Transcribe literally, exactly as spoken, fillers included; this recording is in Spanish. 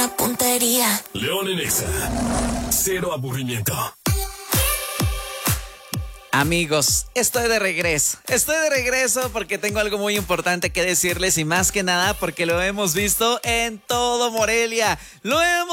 buena puntería. León en Exa. Cero aburrimiento. Amigos, estoy de regreso. Estoy de regreso porque tengo algo muy importante que decirles y más que nada porque lo hemos visto en todo Morelia. Lo hemos